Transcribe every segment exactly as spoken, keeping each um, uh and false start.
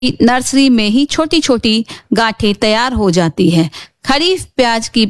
Nursery में ही छोटी छोटी गांठें तैयार हो जाती है। खरीफ प्याज की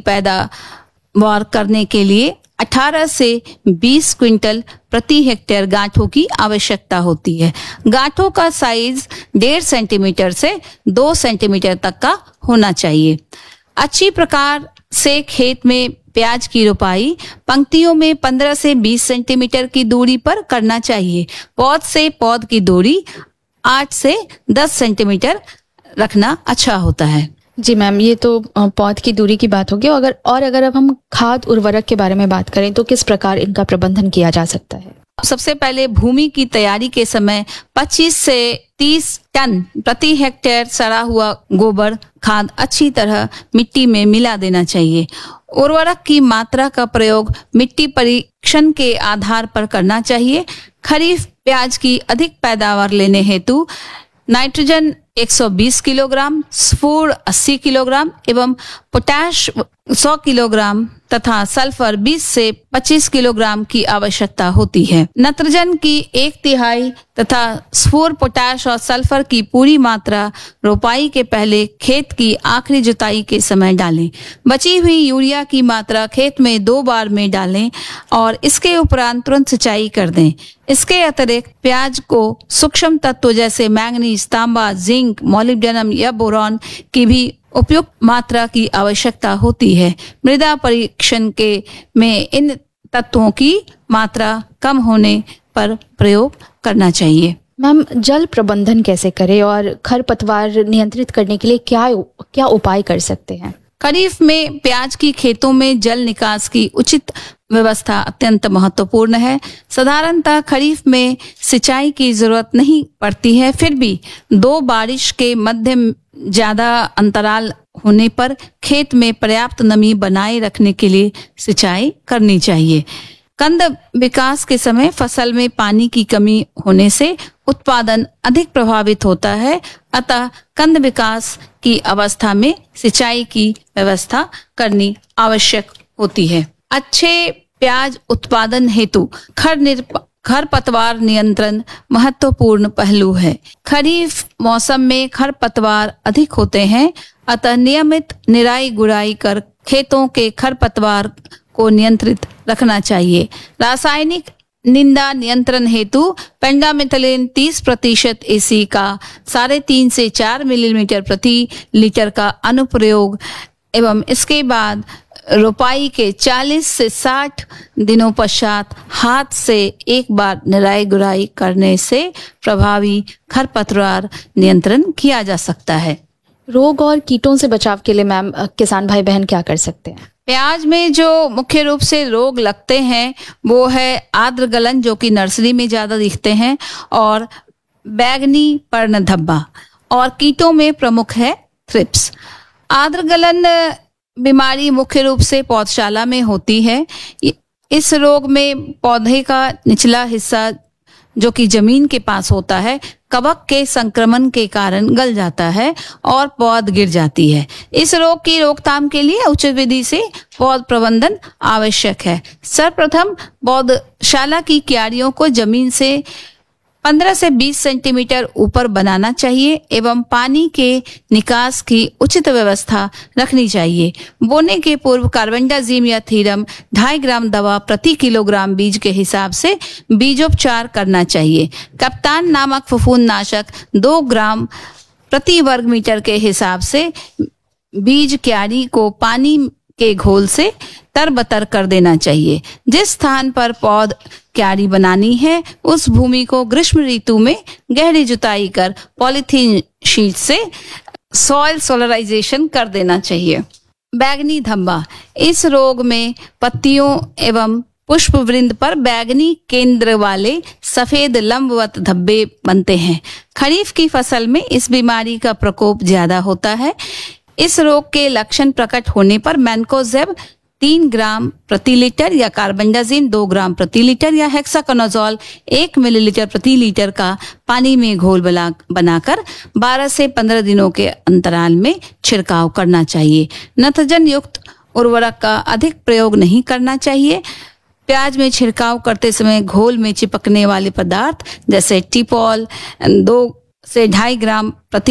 पैदावार करने के लिए अठारह से बीस क्विंटल प्रति हेक्टेयर गांठों की आवश्यकता होती है। गांठों का साइज डेढ़ सेंटीमीटर से दो सेंटीमीटर तक का होना चाहिए। अच्छी प्रकार से खेत में प्याज की रोपाई पंक्तियों में पंद्रह से बीस सेंटीमीटर की दूरी पर करना चाहिए। पौध से पौध की दूरी आठ से दस सेंटीमीटर रखना अच्छा होता है। जी मैम, ये तो पौध की दूरी की बात होगी। अगर और अगर अब हम खाद उर्वरक के बारे में बात करें तो किस प्रकार इनका प्रबंधन किया जा सकता है? सबसे पहले भूमि की तैयारी के समय पच्चीस से तीस टन प्रति हेक्टेयर सड़ा हुआ गोबर खाद अच्छी तरह मिट्टी में मिला देना चाहिए। उर्वरक की मात्रा का प्रयोग मिट्टी परीक्षण के आधार पर करना चाहिए। खरीफ प्याज की अधिक पैदावार लेने हेतु नाइट्रोजन एक सौ बीस किलोग्राम, स्फूर अस्सी किलोग्राम एवं पोटाश सौ किलोग्राम तथा सल्फर बीस से पच्चीस किलोग्राम की आवश्यकता होती है। नाइट्रोजन की एक तिहाई तथा स्फूर, पोटाश और सल्फर की पूरी मात्रा रोपाई के पहले खेत की आखिरी जुताई के समय डालें। बची हुई यूरिया की मात्रा खेत में दो बार में डालें और इसके उपरांत तुरंत सिंचाई कर दें। इसके अतिरिक्त प्याज को सूक्ष्म तत्व जैसे मैंगनीज, तांबा, जिंक, मोलिब्डेनम या बोरॉन की भी उपयुक्त मात्रा की आवश्यकता होती है। मृदा परीक्षण के में इन तत्वों की मात्रा कम होने पर प्रयोग करना चाहिए। मैम, जल प्रबंधन कैसे करें और खरपतवार नियंत्रित करने के लिए क्या क्या उपाय कर सकते हैं? खरीफ में प्याज की खेतों में जल निकास की उचित व्यवस्था अत्यंत महत्वपूर्ण है। साधारणतः खरीफ में सिंचाई की जरूरत नहीं पड़ती है, फिर भी दो बारिश के मध्य ज्यादा अंतराल होने पर खेत में पर्याप्त नमी बनाए रखने के लिए सिंचाई करनी चाहिए। कंद विकास के समय फसल में पानी की कमी होने से उत्पादन अधिक प्रभावित होता है, अतः कंद विकास की अवस्था में सिंचाई की व्यवस्था करनी आवश्यक होती है। अच्छे प्याज उत्पादन हेतु खर खरपतवार नियंत्रण महत्वपूर्ण पहलू है। खरीफ मौसम में खरपतवार अधिक होते हैं, अतः नियमित निराई गुड़ाई कर खेतों के खरपतवार को नियंत्रित रखना चाहिए। रासायनिक निंदा नियंत्रण हेतु पेंडामेथलिन तीस प्रतिशत एसी का साढ़े तीन से चार मिलीमीटर प्रति लीटर का अनुप्रयोग एवं इसके बाद रोपाई के चालीस से साठ दिनों पश्चात हाथ से एक बार निराई गुड़ाई करने से प्रभावी खरपतवार नियंत्रण किया जा सकता है। रोग और कीटों से बचाव के लिए मैम किसान भाई बहन क्या कर सकते हैं? प्याज में जो मुख्य रूप से रोग लगते हैं वो है आद्र गलन, जो कि नर्सरी में ज्यादा दिखते हैं, और बैगनी पर्ण धब्बा, और कीटों में प्रमुख है थ्रिप्स। आद्र गलन बीमारी मुख्य रूप से पौधशाला में होती है। इस रोग में पौधे का निचला हिस्सा जो कि जमीन के पास होता है कवक के संक्रमण के कारण गल जाता है और पौध गिर जाती है। इस रोग की रोकथाम के लिए उचित विधि से पौध प्रबंधन आवश्यक है। सर्वप्रथम पौधशाला की क्यारियों को जमीन से पंद्रह से बीस सेंटीमीटर ऊपर बनाना चाहिए एवं पानी के निकास की उचित व्यवस्था रखनी चाहिए। बोने के पूर्व कार्बेंडाजिम या थीरम ढाई ग्राम दवा प्रति किलोग्राम बीज के हिसाब से बीजोपचार करना चाहिए। कप्तान नामक फफूंदनाशक दो ग्राम प्रति वर्ग मीटर के हिसाब से बीज क्यारी को पानी के घोल से तरबतर कर देना चाहिए। जिस स्थान पर पौध क्यारी बनानी है उस भूमि को ग्रीष्म ऋतु में गहरी जुताई कर पॉलीथीन शीट से सॉइल सोलराइजेशन कर देना चाहिए। बैगनी धब्बा, इस रोग में पत्तियों एवं पुष्प वृंद पर बैगनी केंद्र वाले सफेद लंबवत धब्बे बनते हैं। खरीफ की फसल में इस बीमारी का प्रकोप ज्यादा होता है। इस रोग के लक्षण प्रकट होने पर मैनकोजेब तीन ग्राम प्रति लीटर या कार्बेंडाजिम दो ग्राम प्रति लीटर या हेक्साकोनाजोल एक मिलीलीटर प्रति लीटर का पानी में घोल बनाकर बारह से पंद्रह दिनों के अंतराल में छिड़काव करना चाहिए। नाइट्रोजन युक्त उर्वरक का अधिक प्रयोग नहीं करना चाहिए। प्याज में छिड़काव करते समय घोल में चिपकने वाले पदार्थ जैसे टिपॉल दो से ढाई ग्राम प्रति